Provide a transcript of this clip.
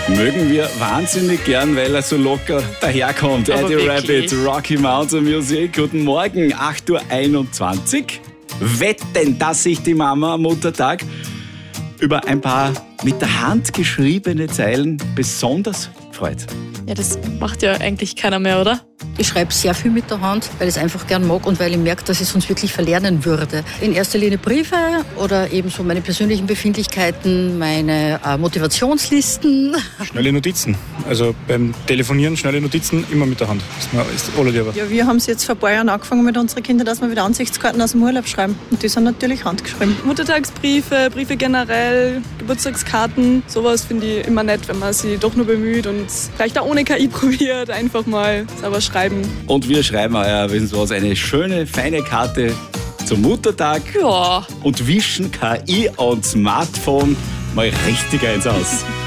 Mögen wir wahnsinnig gern, weil er so locker daherkommt. Aber Eddie wirklich. Rabbit, Rocky Mountain Music. Guten Morgen, 8:21 Uhr. Wetten, dass sich die Mama am Muttertag über ein paar mit der Hand geschriebene Zeilen besonders freut. Ja, das macht ja eigentlich keiner mehr, oder? Ich schreibe sehr viel mit der Hand, weil ich es einfach gern mag und weil ich merke, dass ich es sonst wirklich verlernen würde. In erster Linie Briefe oder eben so meine persönlichen Befindlichkeiten, meine Motivationslisten. Schnelle Notizen. Also beim Telefonieren schnelle Notizen immer mit der Hand. Das ist allerlieber. Ja, wir haben es jetzt vor ein paar Jahren angefangen mit unseren Kindern, dass wir wieder Ansichtskarten aus dem Urlaub schreiben. Und die sind natürlich handgeschrieben. Muttertagsbriefe, Briefe generell, Geburtstagskarten, sowas finde ich immer nett, wenn man sich doch nur bemüht und vielleicht auch ohne KI probiert, einfach mal selber schreiben. Und wir schreiben euer was, eine schöne, feine Karte zum Muttertag Ja. und wischen KI und Smartphone mal richtig eins aus.